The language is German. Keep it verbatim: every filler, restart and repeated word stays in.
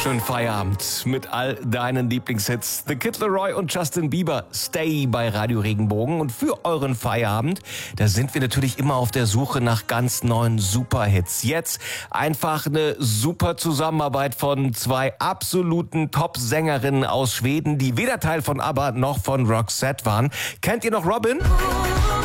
Schönen Feierabend mit all deinen Lieblingshits. The Kid Laroi und Justin Bieber, Stay bei Radio Regenbogen. Und für euren Feierabend, da sind wir natürlich immer auf der Suche nach ganz neuen Superhits. Jetzt einfach eine super Zusammenarbeit von zwei absoluten Top-Sängerinnen aus Schweden, die weder Teil von ABBA noch von Roxette waren. Kennt ihr noch Robin?